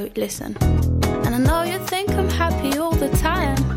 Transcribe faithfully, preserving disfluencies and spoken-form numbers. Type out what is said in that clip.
listen. And I know you think I'm happy all the time,